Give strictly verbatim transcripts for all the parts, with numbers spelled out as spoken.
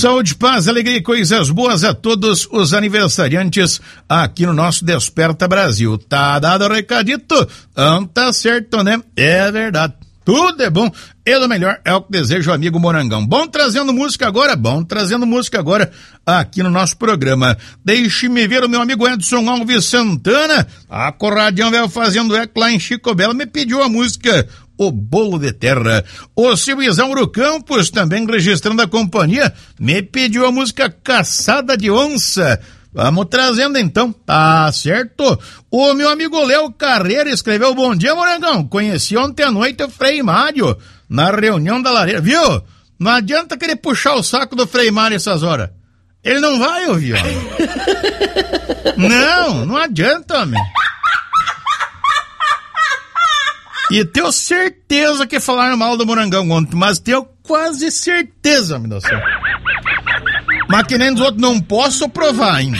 Saúde, paz, alegria e coisas boas a todos os aniversariantes aqui no nosso Desperta Brasil. Tá dado o recadito? Então tá certo, né? É verdade. Tudo é bom e do melhor é o que deseja o amigo Morangão. Bom trazendo música agora, bom trazendo música agora aqui no nosso programa. Deixe-me ver o meu amigo Edson Alves Santana, a Corradião veio fazendo eco lá em Chico Belo, me pediu a música O Bolo de Terra. O Silvizão Uro Campos, também registrando a companhia, me pediu a música Caçada de Onça. Vamos trazendo então, tá certo? O meu amigo Léo Carreira escreveu: bom dia, Morangão, conheci ontem à noite o Frei Mário na reunião da lareira, viu? Não adianta querer puxar o saco do Frei Mário essas horas, ele não vai ouvir, ó. Não, não adianta, homem. E tenho certeza que falaram mal do Morangão ontem, mas tenho quase certeza, meu Deus do céu. Mas que nem dos outros não posso provar ainda.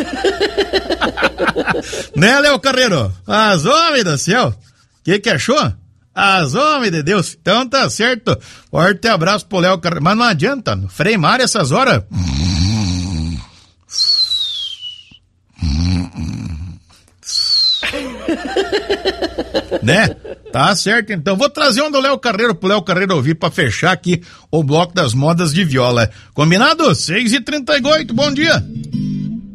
Né, Léo Carreiro? As homens do céu. O que que achou? As homens de Deus. Então tá certo. Forte abraço pro Léo Carreiro. Mas não adianta, Frei Mário essas horas. Né? Tá certo, então. Vou trazer um do Léo Carreiro pro Léo Carreiro ouvir pra fechar aqui o bloco das modas de viola. Combinado? seis e trinta e oito, bom dia.